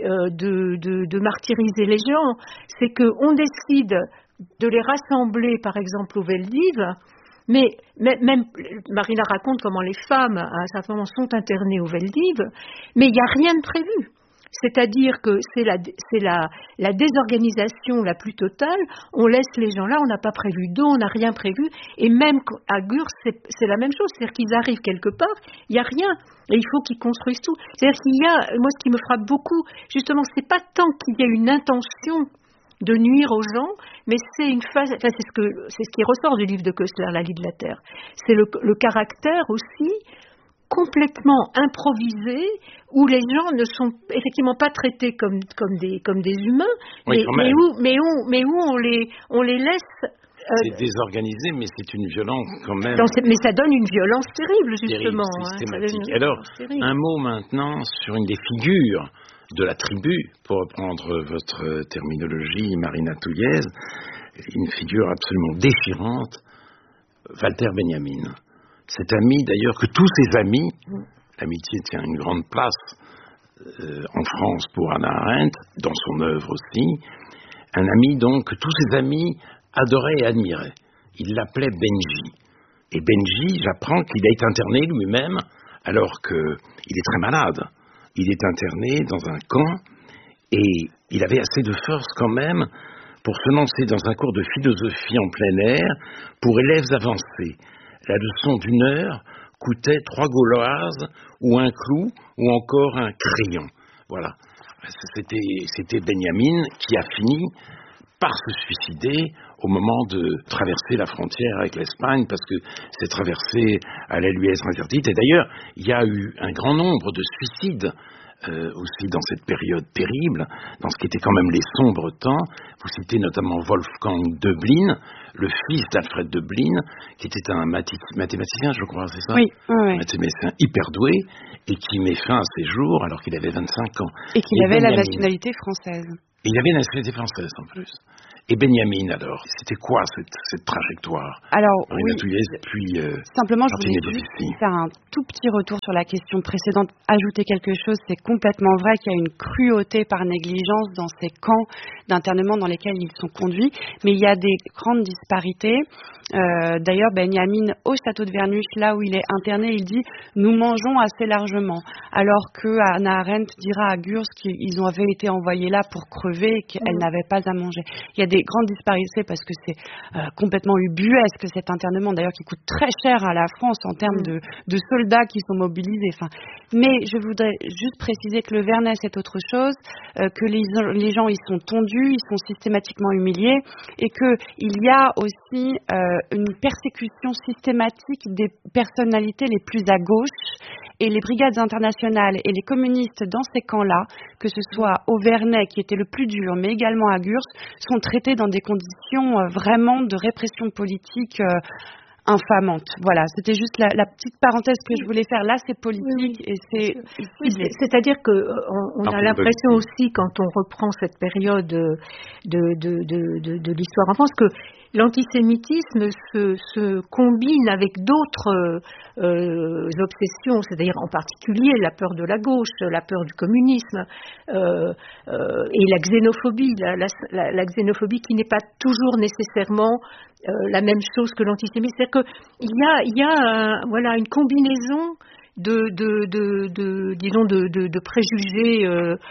de martyriser les gens, c'est qu'on décide de les rassembler, par exemple, au Veldiv, mais même Marina raconte comment les femmes, à un certain moment, sont internées au Veldiv, mais il n'y a rien de prévu. C'est-à-dire que c'est la désorganisation la plus totale. On laisse les gens là, on n'a pas prévu d'eau, on n'a rien prévu. Et même à Gurs, c'est la même chose. C'est-à-dire qu'ils arrivent quelque part, il n'y a rien. Et il faut qu'ils construisent tout. C'est-à-dire qu'il y a, moi ce qui me frappe beaucoup, justement, c'est pas tant qu'il y a une intention de nuire aux gens, mais c'est une phase, c'est ce qui ressort du livre de Koestler, La Lie de la Terre. C'est le caractère aussi complètement improvisé, où les gens ne sont effectivement pas traités comme des humains, oui, mais où on les laisse. C'est désorganisé, mais c'est une violence quand même. Mais ça donne une violence terrible, justement. Systématique. Alors, un mot maintenant sur une des figures de la tribu, pour reprendre votre terminologie, Marina Touillez, une figure absolument déchirante, Walter Benjamin. Cet ami, d'ailleurs, que tous ses amis, l'amitié tient une grande place en France pour Hannah Arendt, dans son œuvre aussi, un ami donc que tous ses amis adoraient et admiraient. Il l'appelait Benji. Et Benji, j'apprends qu'il a été interné lui-même alors qu'il est très malade. Il est interné dans un camp et il avait assez de force quand même pour se lancer dans un cours de philosophie en plein air pour élèves avancés. La leçon d'une heure coûtait 3 gauloises ou un clou ou encore un crayon. Voilà. C'était Benjamin qui a fini par se suicider au moment de traverser la frontière avec l'Espagne, parce que cette traversée allait lui être interdite. Et d'ailleurs, il y a eu un grand nombre de suicides aussi dans cette période terrible, dans ce qui était quand même les sombres temps. Vous citez notamment Wolfgang Döblin, le fils d'Alfred Döblin, qui était un mathématicien, je crois, c'est ça ? Oui. Un mathématicien hyper doué, et qui met fin à ses jours alors qu'il avait 25 ans. Et qu'il avait la nationalité française. Et il avait la nationalité française en plus. Et Benjamin, alors, c'était quoi cette trajectoire ? Alors, Marina Touillez, puis simplement, je voulais juste faire un tout petit retour sur la question précédente. Ajouter quelque chose, c'est complètement vrai qu'il y a une cruauté par négligence dans ces camps d'internement dans lesquels ils sont conduits, mais il y a des grandes disparités. D'ailleurs, Benjamin, au château de Verneuil, là où il est interné, il dit « nous mangeons assez largement », alors que Hannah Arendt dira à Gurs qu'ils avaient été envoyés là pour crever et qu'elle n'avait pas à manger. Il y a des grandes disparités parce que c'est complètement ubuesque cet internement, d'ailleurs qui coûte très cher à la France en termes de soldats qui sont mobilisés. Mais je voudrais juste préciser que le Vernet c'est autre chose, que les gens ils sont tondus, ils sont systématiquement humiliés et qu'il y a aussi une persécution systématique des personnalités les plus à gauche, et les brigades internationales et les communistes dans ces camps-là, que ce soit au Vernet qui était le plus dur, mais également à Gurs, sont traités dans des conditions vraiment de répression politique infamante. Voilà, c'était juste la petite parenthèse que je voulais faire. Là, c'est politique et c'est... C'est-à-dire qu'on a l'impression aussi, quand on reprend cette période de l'histoire en France, que l'antisémitisme se combine avec d'autres obsessions, c'est-à-dire en particulier la peur de la gauche, la peur du communisme et la xénophobie, la xénophobie qui n'est pas toujours nécessairement la même chose que l'antisémitisme. C'est-à-dire qu'il y a une combinaison de préjugés,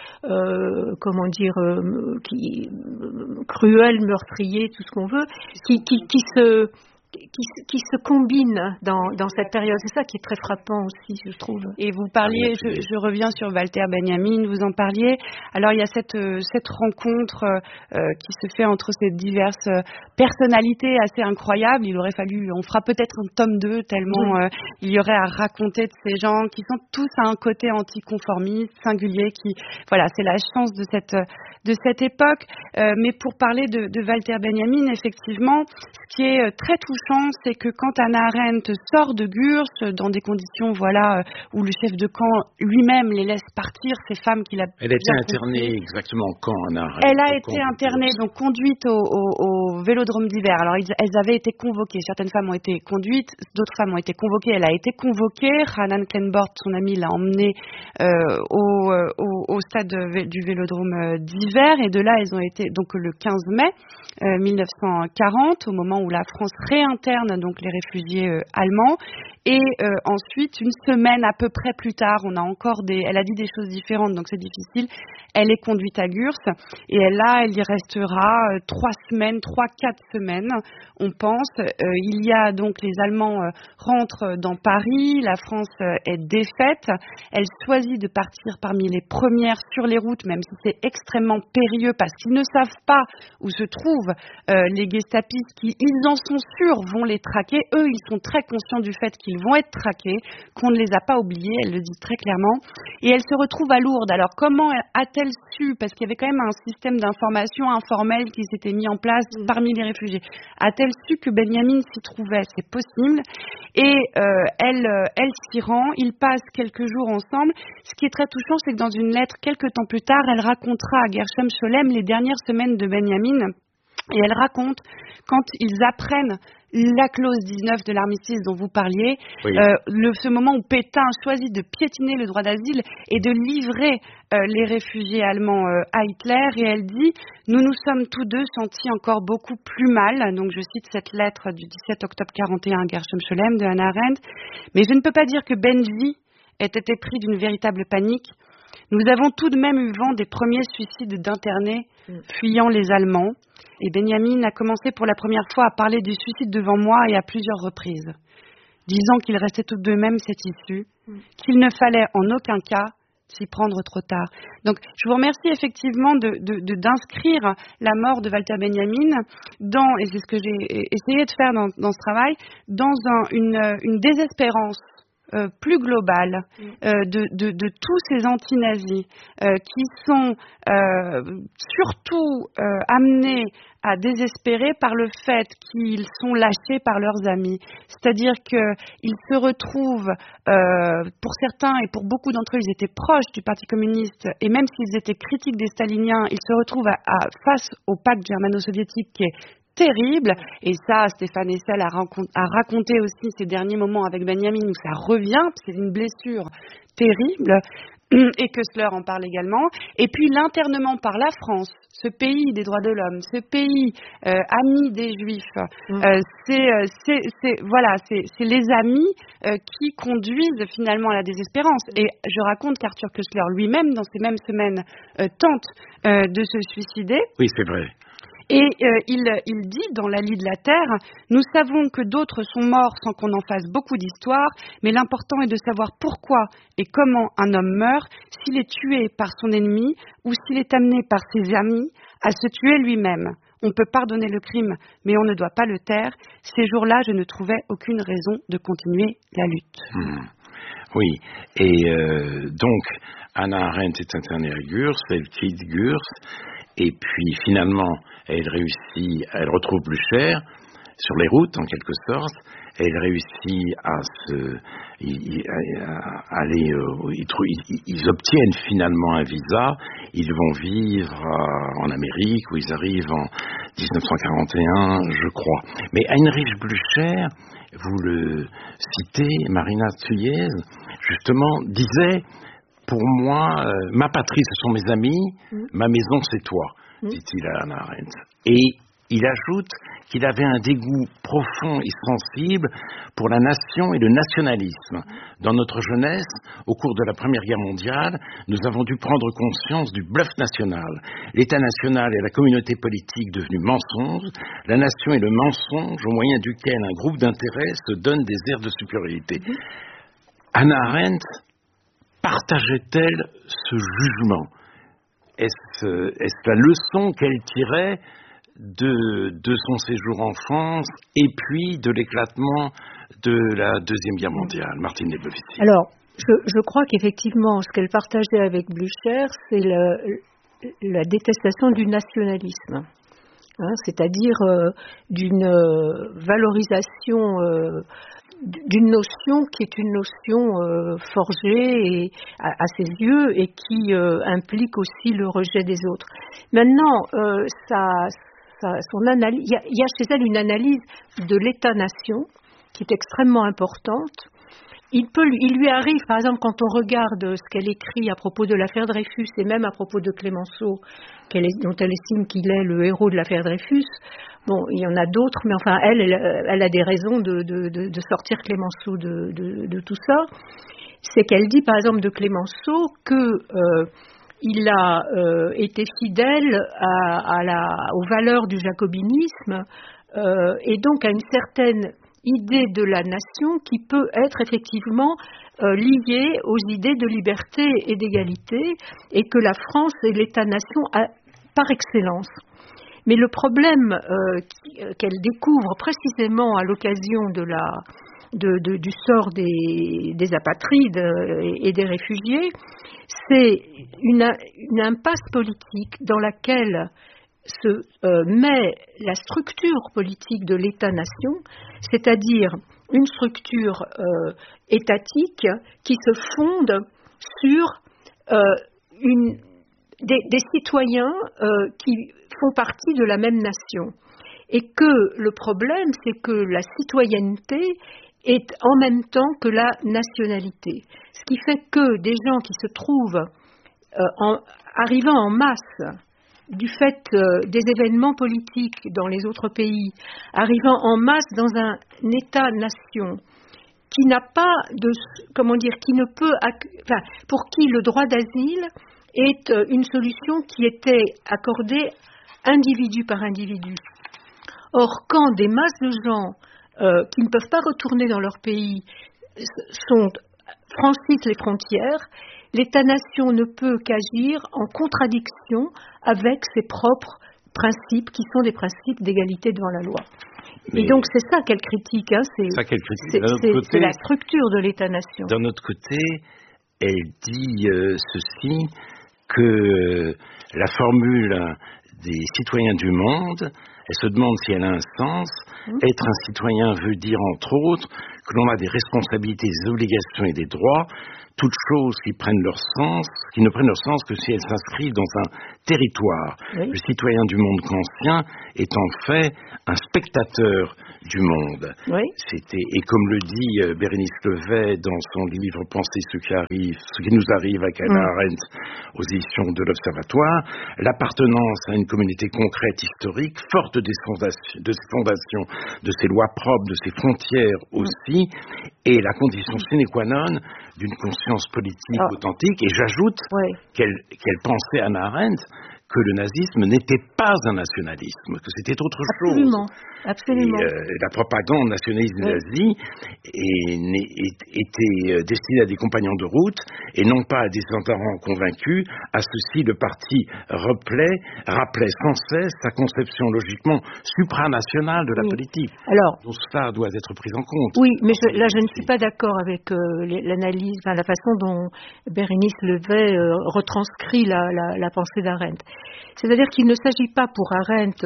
cruels, meurtriers, tout ce qu'on veut, qui se combinent dans cette période. C'est ça qui est très frappant aussi, je trouve. Et vous parliez, je reviens sur Walter Benjamin, vous en parliez. Alors il y a cette rencontre qui se fait entre ces diverses personnalités assez incroyables. Il aurait fallu, on fera peut-être un tome 2 tellement il y aurait à raconter de ces gens qui sont tous à un côté anticonformiste, singulier, voilà, c'est la chance de cette époque. Mais pour parler de Walter Benjamin, effectivement, ce qui est très touchant, c'est que quand Hannah Arendt sort de Gurs dans des conditions, où le chef de camp lui-même les laisse partir, ces femmes qu'il a... Elle a été internée exactement quand, Hannah Arendt? Elle a été internée, donc conduite au Vélodrome d'hiver. Alors, elles avaient été convoquées. Certaines femmes ont été conduites, d'autres femmes ont été convoquées. Elle a été convoquée. Hanan Kleinbort, son amie, l'a emmenée au stade du Vélodrome d'hiver. Et de là, elles ont été, donc le 15 mai 1940, au moment où la France réinterne donc les réfugiés allemands. Et ensuite, une semaine à peu près plus tard, elle a dit des choses différentes, donc c'est difficile. Elle est conduite à Gurs et elle y restera 3-4 semaines, on pense. Il y a donc les Allemands rentrent dans Paris, la France est défaite. Elle choisit de partir parmi les premières sur les routes, même si c'est extrêmement périlleux parce qu'ils ne savent pas où se trouvent les gestapistes qui, ils en sont sûrs, vont les traquer. Eux, ils sont très conscients du fait qu'ils vont être traqués, qu'on ne les a pas oubliés, elle le dit très clairement. Et elle se retrouve à Lourdes. Alors comment a-t-elle su, parce qu'il y avait quand même un système d'information informel qui s'était mis en place parmi les réfugiés, a-t-elle su que Benjamin s'y trouvait? C'est possible. Et elle s'y rend, ils passent quelques jours ensemble. Ce qui est très touchant, c'est que dans une lettre, quelques temps plus tard, elle racontera à Gershom Scholem les dernières semaines de Benjamin. Et elle raconte quand ils apprennent la clause 19 de l'armistice dont vous parliez, ce moment où Pétain choisit de piétiner le droit d'asile et de livrer les réfugiés allemands à Hitler. Et elle dit « Nous nous sommes tous deux sentis encore beaucoup plus mal ». Donc je cite cette lettre du 17 octobre 41 à Gershom Scholem de Hannah Arendt. « Mais je ne peux pas dire que Benji ait été pris d'une véritable panique. Nous avons tout de même eu vent des premiers suicides d'internés fuyant les Allemands. Et Benjamin a commencé pour la première fois à parler du suicide devant moi et à plusieurs reprises, disant qu'il restait tout de même cette issue, qu'il ne fallait en aucun cas s'y prendre trop tard. » Donc, je vous remercie effectivement d'inscrire la mort de Walter Benjamin et c'est ce que j'ai essayé de faire dans ce travail, dans une désespérance plus globale de tous ces anti-nazis qui sont surtout amenés à désespérer par le fait qu'ils sont lâchés par leurs amis. C'est-à-dire qu'ils se retrouvent, pour certains et pour beaucoup d'entre eux, ils étaient proches du Parti communiste, et même s'ils étaient critiques des staliniens, ils se retrouvent face au pacte germano-soviétique qui est terrible, et ça, Stéphane Hessel a raconté aussi ces derniers moments avec Benjamin où ça revient, c'est une blessure terrible, et Köstler en parle également. Et puis l'internement par la France, ce pays des droits de l'homme, ce pays ami des Juifs, c'est les amis qui conduisent finalement à la désespérance. Et je raconte qu'Arthur Köstler lui-même, dans ces mêmes semaines, tente de se suicider. Oui, c'est vrai. Et il dit dans La Lie de la Terre, « Nous savons que d'autres sont morts sans qu'on en fasse beaucoup d'histoire, mais l'important est de savoir pourquoi et comment un homme meurt, s'il est tué par son ennemi ou s'il est amené par ses amis à se tuer lui-même. On peut pardonner le crime, mais on ne doit pas le taire. Ces jours-là, je ne trouvais aucune raison de continuer la lutte. » Oui, et donc Hannah Arendt est internée à Gurs, elle quitte Gurs, et puis finalement elle retrouve Blücher sur les routes en quelque sorte, elle réussit à aller. Ils obtiennent finalement un visa. Ils vont vivre en Amérique, où ils arrivent en 1941, je crois. Mais Heinrich Blücher, vous le citez, Marina Tsuyez, justement, disait: pour moi, ma patrie, ce sont mes amis, ma maison, c'est toi, dit-il à Hannah Arendt. Et il ajoute qu'il avait un dégoût profond et sensible pour la nation et le nationalisme. Dans notre jeunesse, au cours de la Première Guerre mondiale, nous avons dû prendre conscience du bluff national. L'État national est la communauté politique devenue mensonge. La nation est le mensonge au moyen duquel un groupe d'intérêts se donne des airs de supériorité. Hannah Arendt partageait-elle ce jugement? Est-ce la leçon qu'elle tirait de son séjour en France et puis de l'éclatement de la Deuxième Guerre mondiale? Martine Lebovitz. Alors, je crois qu'effectivement, ce qu'elle partageait avec Blücher, c'est la détestation du nationalisme, c'est-à-dire d'une valorisation d'une notion qui est une notion forgée à ses yeux et qui implique aussi le rejet des autres. Maintenant, son analyse, il y a chez elle une analyse de l'État-nation qui est extrêmement importante. Il lui arrive, par exemple, quand on regarde ce qu'elle écrit à propos de l'affaire Dreyfus et même à propos de Clémenceau, dont elle estime qu'il est le héros de l'affaire Dreyfus. Bon, il y en a d'autres, mais enfin, elle a des raisons de sortir Clémenceau de tout ça. C'est qu'elle dit, par exemple, de Clémenceau qu'il a été fidèle aux valeurs du jacobinisme et donc à une certaine idée de la nation qui peut être effectivement liée aux idées de liberté et d'égalité, et que la France est l'État-nation par excellence. Mais le problème qu'elle découvre précisément à l'occasion du sort des apatrides et des réfugiés, c'est une impasse politique dans laquelle se met la structure politique de l'État-nation, c'est-à-dire une structure étatique qui se fonde sur des citoyens qui font partie de la même nation. Et que le problème, c'est que la citoyenneté est en même temps que la nationalité. Ce qui fait que des gens qui se trouvent arrivant en masse du fait des événements politiques dans les autres pays, arrivant en masse dans un État-nation qui n'a pas qui ne peut, pour qui le droit d'asile est une solution qui était accordée individu par individu. Or, quand des masses de gens qui ne peuvent pas retourner dans leur pays franchissent les frontières, l'État-nation ne peut qu'agir en contradiction avec ses propres principes, qui sont des principes d'égalité devant la loi. Et donc c'est ça qu'elle critique, c'est la structure de l'État-nation. D'un autre côté, elle dit ceci, que la formule des citoyens du monde, elle se demande si elle a un sens. Être un citoyen veut dire, entre autres, que l'on a des responsabilités, des obligations et des droits, toutes choses qui ne prennent leur sens que si elles s'inscrivent dans un territoire. Oui. Le citoyen du monde kantien est en fait un spectateur du monde. Oui. Et comme le dit Bérénice Levet dans son livre Penser ce qui nous arrive à Hannah Arendt aux éditions de l'Observatoire, l'appartenance à une communauté concrète historique, forte de ses fondations, de ses lois propres, de ses frontières aussi, est la condition sine qua non d'une conscience politique authentique. Et j'ajoute qu'elle pensait, Hannah Arendt, que le nazisme n'était pas un nationalisme, que c'était autre chose. Absolument. Et la propagande nationaliste nazie était destinée à des compagnons de route et non pas à des adhérents convaincus. À ceci, le parti rappelait sans cesse sa conception logiquement supranationale de la politique. Alors, donc ça doit être pris en compte. Oui, mais je ne suis pas d'accord avec l'analyse, la façon dont Bérénice Levet retranscrit la pensée d'Arendt. C'est-à-dire qu'il ne s'agit pas pour Arendt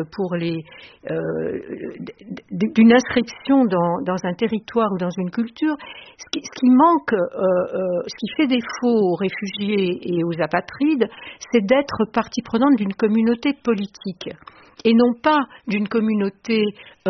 d'une inscription dans un territoire ou dans une culture. Ce qui manque, ce qui fait défaut aux réfugiés et aux apatrides, c'est d'être partie prenante d'une communauté politique et non pas d'une communauté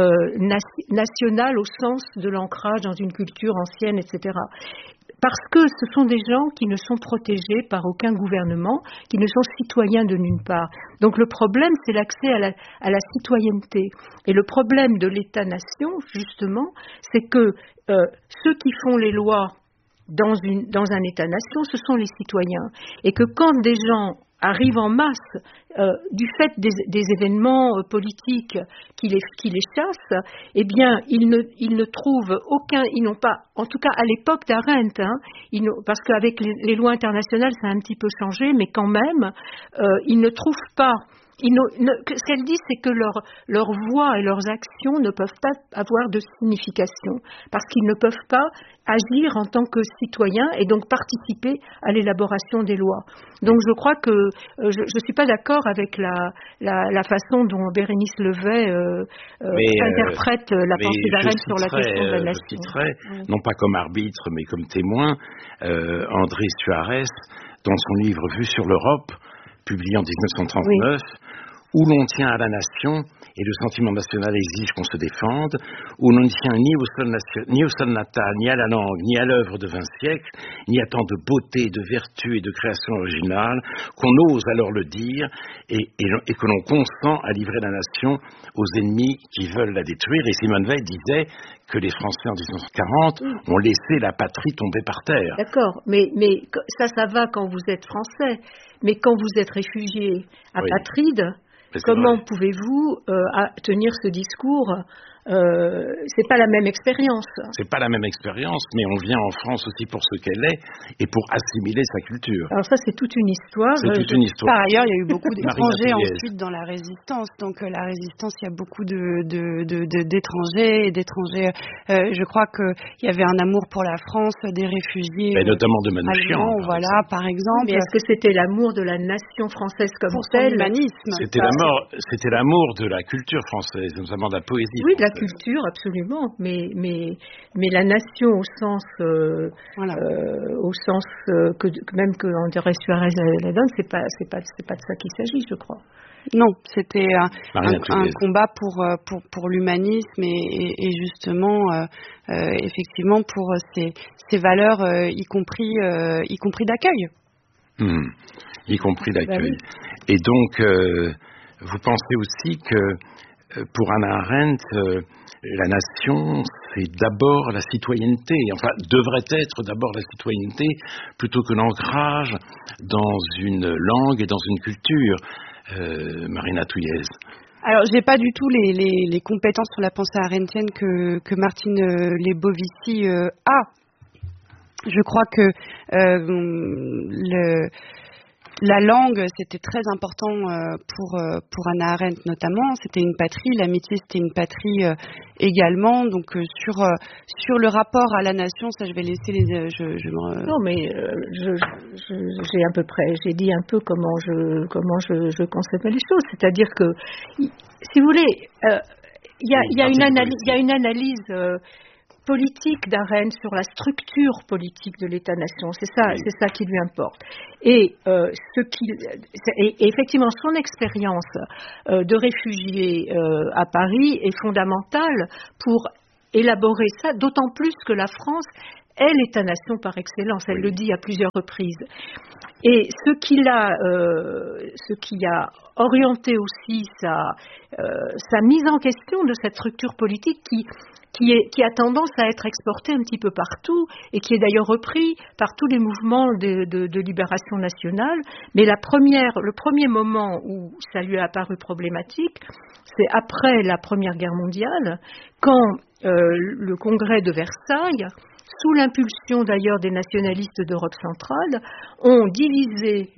nationale au sens de l'ancrage dans une culture ancienne, etc. Parce que ce sont des gens qui ne sont protégés par aucun gouvernement, qui ne sont citoyens de nulle part. Donc le problème, c'est l'accès à la citoyenneté. Et le problème de l'État-nation, justement, c'est que ceux qui font les lois dans un État-nation, ce sont les citoyens. Et que quand des gens arrivent en masse du fait des événements politiques qui les chassent, eh bien, ils ne trouvent aucun, ils n'ont pas, en tout cas à l'époque d'Arendt, parce qu'avec les lois internationales ça a un petit peu changé, mais quand même, ils ne trouvent pas. Ce qu'elle dit, c'est que leurs voix et leurs actions ne peuvent pas avoir de signification, parce qu'ils ne peuvent pas agir en tant que citoyens et donc participer à l'élaboration des lois. Donc je crois que je ne suis pas d'accord avec la façon dont Bérénice Levet interprète la pensée d'Arendt sur la question de la nation. Je citerai, non pas comme arbitre, mais comme témoin, André Suarez, dans son livre Vue sur l'Europe, publié en 1939, où l'on tient à la nation et le sentiment national exige qu'on se défende, où l'on ne tient ni au sol natal, ni à la langue, ni à l'œuvre de 20 siècles, ni à tant de beauté, de vertu et de création originale, qu'on ose alors le dire et que l'on consent à livrer la nation aux ennemis qui veulent la détruire. Et Simone Veil disait que les Français en 1940 ont laissé la patrie tomber par terre. D'accord, mais ça va quand vous êtes français, mais quand vous êtes réfugié apatride, comment pouvez-vous tenir ce discours? C'est pas la même expérience. C'est pas la même expérience, mais on vient en France aussi pour ce qu'elle est et pour assimiler sa culture. Alors ça, c'est toute une histoire. Par ailleurs, il y a eu beaucoup d'étrangers ensuite dans la résistance. Donc la résistance, il y a beaucoup d'étrangers et d'étrangers. Je crois qu'il y avait un amour pour la France, des réfugiés. Mais notamment de Manouchian. Voilà, par exemple. Mais est-ce que c'était l'amour de la nation française comme telle? C'était l'amour de la culture française, notamment de la poésie. Oui, de la culture, absolument, mais la nation au sens que même que André Suarez la donne, c'est pas de ça qu'il s'agit, je crois. Non, c'était un combat pour l'humanisme et justement, effectivement, pour ces valeurs, y compris d'accueil. Y compris d'accueil. Oui. Et donc, vous pensez aussi que pour Hannah Arendt, la nation, c'est d'abord la citoyenneté, enfin, devrait être d'abord la citoyenneté, plutôt que l'ancrage dans une langue et dans une culture. Marina Touillez. Alors, j'ai pas du tout les compétences sur la pensée arendtienne que Martine Lebovici a. Je crois que la langue, c'était très important pour Hannah Arendt notamment. C'était une patrie, l'amitié, c'était une patrie également. Donc sur le rapport à la nation, ça je vais laisser Non, mais j'ai dit un peu comment je concevais les choses. C'est-à-dire que, si vous voulez, il y a une analyse politique d'Arendt sur la structure politique de l'État-nation, c'est ça qui lui importe. Et effectivement, son expérience de réfugié à Paris est fondamentale pour élaborer ça, d'autant plus que la France est l'État-nation par excellence, elle le dit à plusieurs reprises. Et ce qui a orienté aussi sa mise en question de cette structure politique qui a tendance à être exporté un petit peu partout et qui est d'ailleurs repris par tous les mouvements de libération nationale. Mais le premier moment où ça lui a apparu problématique, c'est après la Première Guerre mondiale, quand le Congrès de Versailles, sous l'impulsion d'ailleurs des nationalistes d'Europe centrale, ont divisé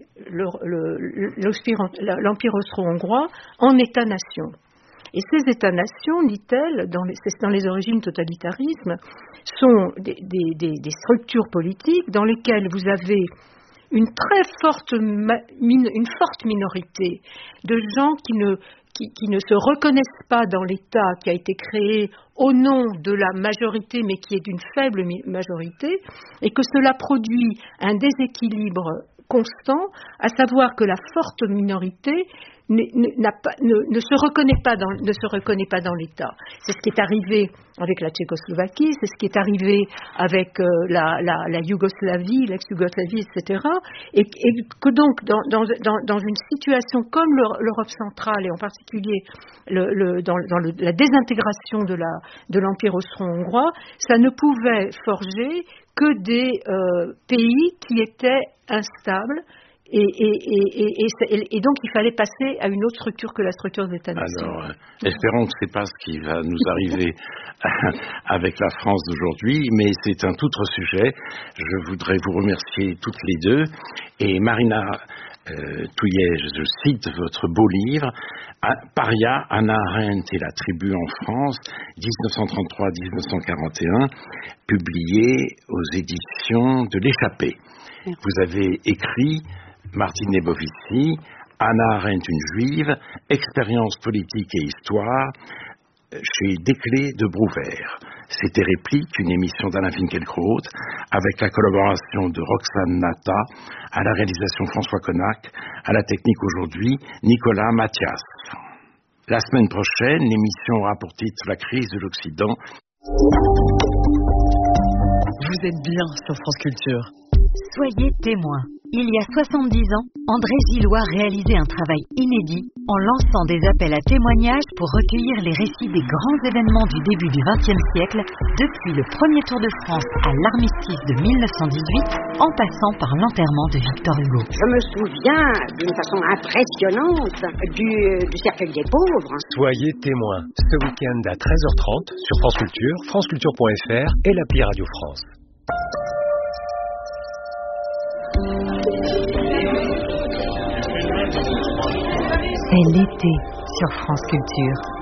l'Empire austro-hongrois en États-nations. Et ces États-nations, dit-elle, c'est dans les origines totalitarisme, sont des structures politiques dans lesquelles vous avez une très forte minorité de gens qui ne se reconnaissent pas dans l'État qui a été créé au nom de la majorité, mais qui est d'une faible majorité, et que cela produit un déséquilibre constant, à savoir que la forte minorité ne se reconnaît pas dans l'État. C'est ce qui est arrivé avec la Tchécoslovaquie, c'est ce qui est arrivé avec la Yougoslavie, l'ex-Yougoslavie, etc. Et que donc, dans une situation comme l'Europe centrale, et en particulier dans la désintégration de l'Empire austro-hongrois, ça ne pouvait forger que des pays qui étaient instables. Et donc, il fallait passer à une autre structure que la structure des États-nations. Alors, espérons que ce n'est pas ce qui va nous arriver avec la France d'aujourd'hui, mais c'est un tout autre sujet. Je voudrais vous remercier toutes les deux. Et Marina Touillet, je cite votre beau livre, Paria, Hannah Arendt et la tribu en France, 1933-1941, publié aux éditions de l'Échappée. Vous avez écrit Martine Bovici, Hannah Arendt, une juive, expérience politique et histoire, chez Desclés de Brouwer. C'était Réplique, une émission d'Alain Finkielkraut, avec la collaboration de Roxane Nata, à la réalisation François Connac, à la technique aujourd'hui Nicolas Mathias. La semaine prochaine, l'émission aura pour titre La crise de l'Occident. Vous êtes bien sur France Culture. Soyez témoins. Il y a 70 ans, André Gillois réalisait un travail inédit en lançant des appels à témoignages pour recueillir les récits des grands événements du début du XXe siècle, depuis le premier Tour de France à l'armistice de 1918, en passant par l'enterrement de Victor Hugo. Je me souviens d'une façon impressionnante du cercueil des pauvres. Soyez témoins ce week-end à 13h30 sur France Culture, franceculture.fr et l'appli Radio France. C'est l'été sur France Culture.